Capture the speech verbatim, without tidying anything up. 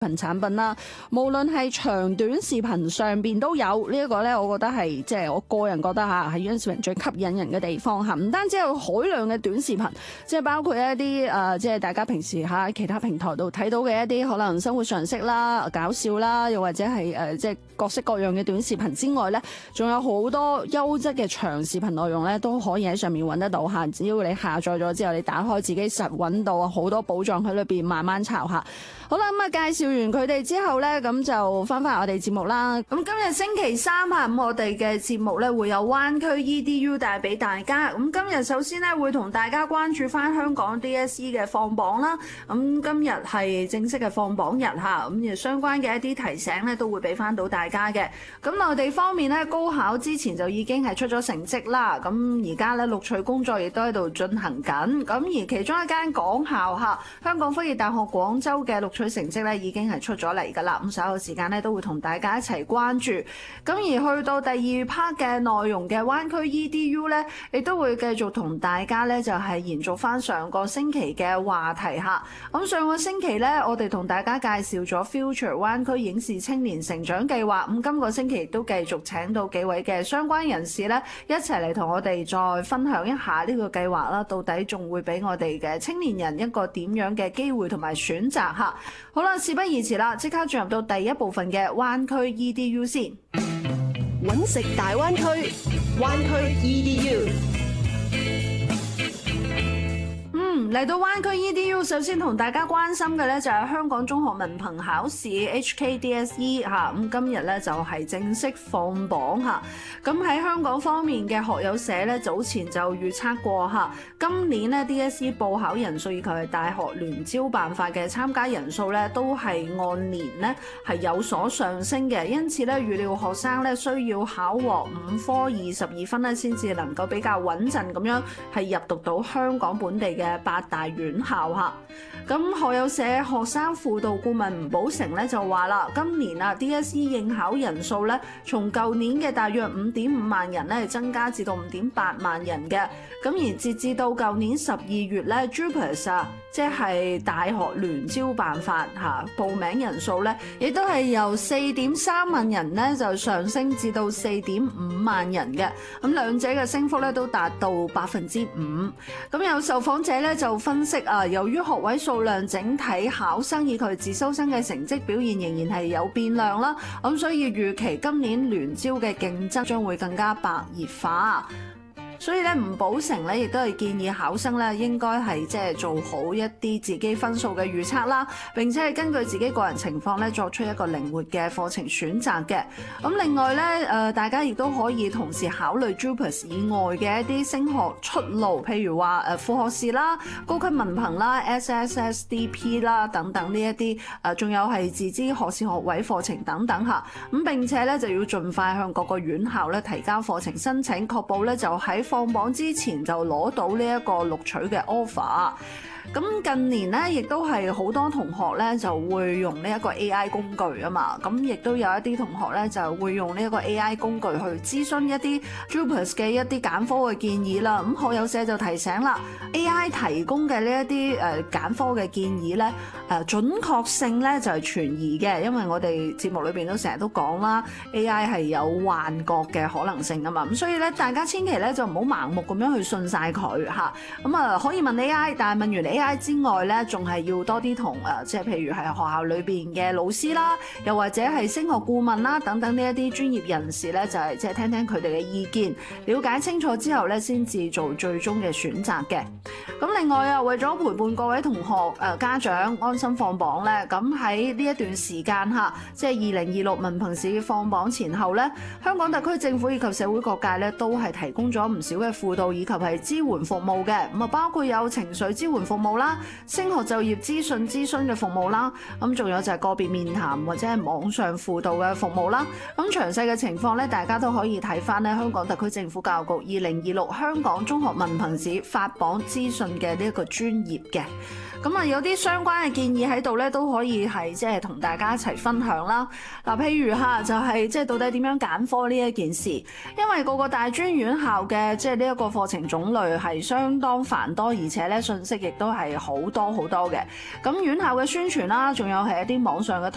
頻產品啦，無論係長短視頻上邊都有呢一個咧，我覺得係即係我個人覺得嚇係短視頻最吸引人嘅地方嚇。唔單止有海量嘅短視頻，即係包括一啲誒、呃，即係大家平時喺其他平台度睇到嘅一啲可能生活常識啦、搞笑啦，又或者係誒、呃、即係各式各樣嘅短視頻之外咧，仲有好多優質嘅長視頻內容咧，都可以喺上面揾得到嚇。只要你下載咗之後，你打開自己實揾到好多寶藏喺裏邊，慢慢抄下。好啦，咁啊介紹完佢哋之後咧，咁就翻返我哋節目啦。咁今日星期三啊，咁我哋嘅節目咧會有灣區 E D U 帶俾大家。咁今日首先咧會同大家關注翻香港 D S E 嘅放榜啦。咁今日係正式嘅放榜日嚇，咁而相關嘅一啲提醒咧都會俾翻到大家嘅。咁內地方面咧，高考之前就已經係出咗成績啦。咁而家咧錄取工作亦都喺度進行緊。咁而其中一間港校嚇，香港科技大學廣州嘅錄取佢成績咧已經係出咗嚟㗎啦，咁稍後時間咧都會同大家一齊關注。咁而去到第二 part 嘅內容嘅灣區 E D U 咧，亦都會繼續同大家咧就係延續翻上個星期嘅話題嚇。咁上個星期咧，我哋同大家介紹咗 Future 灣區影視青年成長計劃，咁今個星期亦都繼續請到幾位嘅相關人士咧，一齊嚟同我哋再分享一下呢個計劃啦，到底仲會俾我哋嘅青年人一個點樣嘅機會同埋選擇嚇。好啦，事不宜遲啦，即刻進入到第一部分嘅灣區 E D U 先。 揾食大灣區，灣區 E D U。 嚟到灣區 E D U， 首先同大家關心嘅咧就係香港中學文憑考試 H K D S E 嚇，咁今日咧就係正式放榜嚇。咁喺香港方面嘅學友社咧早前就預測過嚇，今年咧 D S E 報考人數以及係大學聯招辦法嘅參加人數咧都係按年咧係有所上升嘅，因此咧預料學生咧需要考獲五科二十二分咧先至能夠比較穩陣咁樣係入讀到香港本地嘅八大院校嚇。咁學友社學生輔導顧問吳寶成咧就話啦，今年啊 D S E 應考人數咧從舊年嘅大約五點五萬人咧增加至到五點八萬人嘅。咁而截至到舊年十二月咧 JUPAS 啊，即係大學聯招辦法嚇，報名人數咧亦都係由四點三萬人咧就上升至到四點五萬人嘅。咁兩者嘅升幅咧都達到百分之五。咁有受訪者咧就分析啊，由於學位數量、整體考生以及自修生嘅成績表現仍然係有變量啦，咁所以預期今年聯招嘅競爭將會更加白熱化。所以咧，吳寶成咧亦都係建議考生咧應該係即係做好一啲自己分數嘅預測啦，並且係根據自己個人情況咧作出一個靈活嘅課程選擇嘅。咁另外咧，誒大家亦都可以同時考慮 JUPAS 以外嘅一啲升學出路，譬如話誒副學士啦、高級文憑啦、S S S D P 啦等等呢一啲誒，仲有係自資學士學位課程等等嚇。咁並且咧就要盡快向各個院校咧提交課程申請，確保咧就喺放榜之前就攞到呢一個錄取嘅 offer。咁近年咧，亦都係好多同學咧就會用呢一個 A I 工具啊嘛，咁亦都有一啲同學咧就會用呢一個 A I 工具去諮詢一啲 JUPAS 嘅一啲揀科嘅建議啦。咁學友社就提醒啦 ，A I 提供嘅呢一啲誒揀科嘅建議咧，誒準確性咧就係存疑嘅，因為我哋節目裏邊都成日都講啦 ，A I 係有幻覺嘅可能性啊嘛，咁所以咧大家千祈咧就唔好盲目咁樣去信晒佢嚇。咁啊可以問 A I， 但係問完 A I 之外咧，仲係要多啲同誒，即係譬如係學校裏邊嘅老師啦，又或者係升學顧問啦等等呢一啲專業人士咧，就係即係聽聽佢哋嘅意見，了解清楚之後咧，先至做最終嘅選擇嘅。咁另外啊，為咗陪伴各位同學誒家長安心放榜咧，咁喺呢一段時間嚇，即係二零二六文憑試放榜前後咧，香港特區政府以及社會各界咧都係提供咗唔少嘅輔導以及係支援服務嘅。咁啊，包括有情緒支援服務啦、升學就業資訊諮詢嘅服務啦，咁仲有就係個別面談或者係網上輔導嘅服務啦。咁詳細嘅情況咧，大家都可以睇翻咧香港特區政府教育局二零二六香港中學文憑試發榜資訊嘅呢一個專頁嘅。咁啊，有啲相關嘅建議喺度咧，都可以係即係同大家一齊分享啦。嗱，譬如嚇就係即係到底點樣揀科呢一件事，因為個個大專院校嘅即係呢一個課程種類係相當繁多，而且咧信息亦都係好多好多嘅。咁院校嘅宣傳啦，仲有係一啲網上嘅